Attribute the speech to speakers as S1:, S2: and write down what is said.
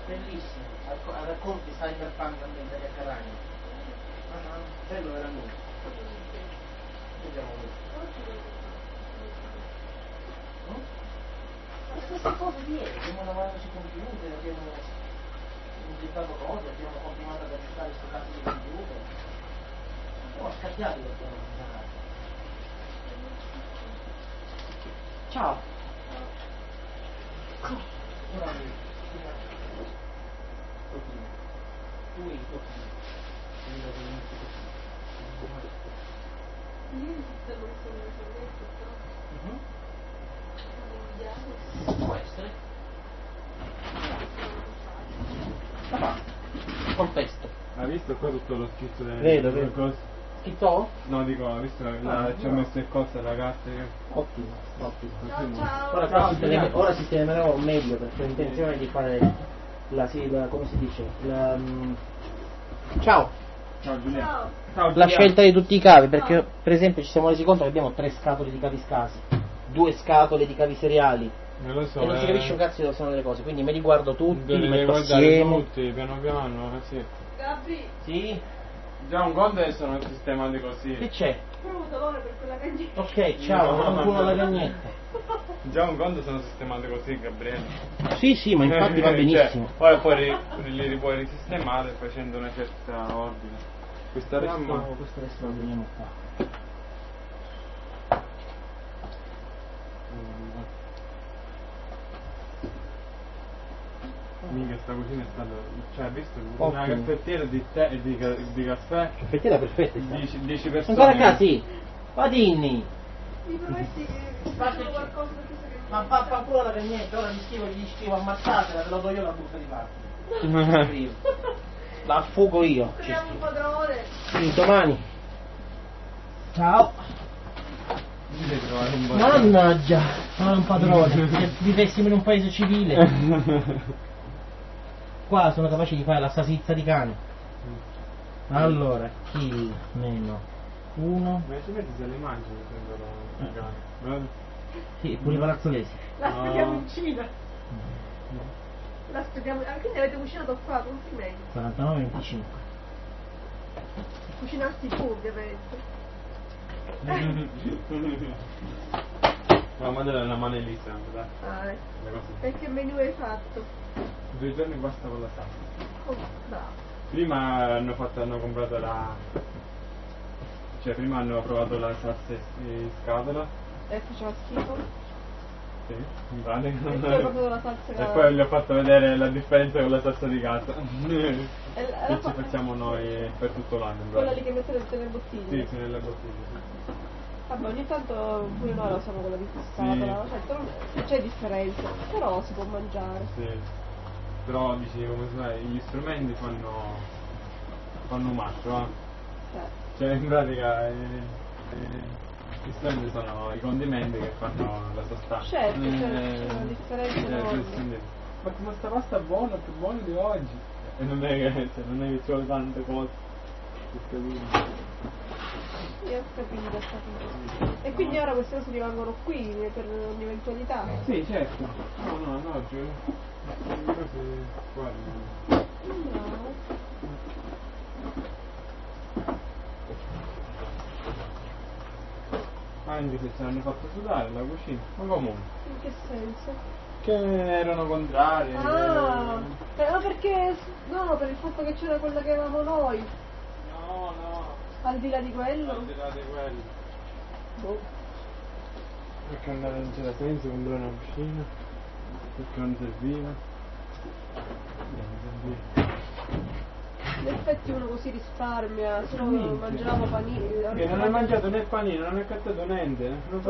S1: Bellissimo, racconti cyberpunk a Mediterraneo. Bello veramente. Vediamo questo. Le stesse cose di ieri, abbiamo lavorato sui computer, abbiamo inventato cose, abbiamo continuato ad aggiustare sto cazzo di computer. Siamo scattiati perché non funzionare. Ciao. Ora mi lui tocchino. Può essere. Col pesto.
S2: Hai visto qua tutto lo schizzo delle
S1: Vedo.
S2: cose?
S1: Schizzo?
S2: No, dico, hai visto ci ho messo il costo ragazzi.
S1: Ottimo.
S3: Ciao.
S1: Ora sistemerò meglio perché ho intenzione di fare come si dice? Ciao.
S2: Ciao Giulia.
S3: Ciao.
S2: Ciao,
S1: La
S2: Giulia.
S1: scelta di tutti i cavi, perché per esempio ci siamo resi conto che abbiamo 3 scatole di cavi scasi, 2 scatole di cavi seriali
S2: Non lo so.
S1: e non si capisce un cazzo di dove sono le cose, quindi me li guardo tutti, li
S2: Devi
S1: metto
S2: guardare
S1: assieme.
S2: tutti, piano piano, sì.
S3: Gabri,
S1: Sì?
S2: Già un conto e sono sistemati così.
S1: Che c'è?
S3: provo dolore per quella cagnetta.
S1: Ok, ciao,
S2: No,
S1: un culo alla cagnetta.
S2: Già un conto sono sistemati così, Gabriele.
S1: Sì, ma infatti va benissimo.
S2: Cioè, poi li puoi risistemare facendo una certa ordine. Questa ramma.
S1: Questo adesso lo teniamo qua.
S2: Mica sta cucina è stata. Cioè, hai visto?
S1: Ottimo.
S2: Una caffettiera di tè e di caffè.
S1: Caffettiera perfetta.
S2: 10 persone.
S1: Ancora qua, sì. Vadinni.
S3: Mi prometti che
S1: Faccio
S3: faccio qualcosa per questa cagnetta?
S1: Ma fa pure la cagnetta, ora gli scrivo ammazzatela, te lo do io la busta di parte. La affugo io.
S3: Troviamo un padrone.
S1: Sì, domani. Ciao.
S2: Mi devi trovare un po'.
S1: Mannaggia, sono un padrone. Se vivessimo in un paese civile. Qua sono capaci di fare la salsiccia di cane. Allora, kill meno 1.
S2: Ma ci metti se li mangi mi sembrano vegani.
S1: Sì, pure i palazzolesi.
S3: L'aspettiamo in Cina. L'aspettiamo. Quindi avete cucinato qua, complimenti.
S1: 49,25.
S3: Cucinasti tu, ovviamente.
S2: Ma mandare una mano in lista, dai.
S3: Ah,
S2: Le cose.
S3: e che menù hai fatto?
S2: 2 giorni basta con la salsa.
S3: Oh, bravo.
S2: Prima hanno comprato cioè prima hanno provato la salsa in scatola.
S3: E faceva schifo.
S2: Sì, mi pare.
S3: E poi proprio la salsa
S2: E poi gli ho fatto vedere la differenza con la salsa di casa.
S3: la
S2: Che ci facciamo noi per tutto l'anno. in
S3: quella
S2: pratica.
S3: lì che mettete nelle bottiglie.
S2: Sì, nelle bottiglie. Sì.
S3: Vabbè, ogni tanto pure noi lo usiamo quella di scatola, certo non c'è differenza, però si può mangiare.
S2: Sì. Però dici come sai, gli strumenti fanno un matto, eh? Cioè in pratica gli strumenti sono i condimenti che fanno la sostanza.
S3: Certo, c'è una differenza enorme.
S2: Ma come sta pasta buona, più buona di oggi. E non è che ci vuole tante cose per capire.
S3: Io ho capito, E quindi ora queste cose rimangono qui per ogni eventualità?
S2: Sì, certo. No, oggi. Le cose guarda.
S3: No.
S2: Anche se ci hanno fatto sudare la cucina. Ma comunque.
S3: In che senso?
S2: Che erano contrari.
S3: Ah, no perché, no, per il fatto che c'era quella che avevamo noi,
S2: No.
S3: al di là di quello.
S2: Al di là di quello.
S3: Boh.
S2: Perché andare in c'era senso comprare una cucina? Perché non serviva? Non serviva.
S3: In effetti uno così risparmia, se no mangiavamo panini.
S2: Che non hai mangiato né panino, non hai cattato niente. Non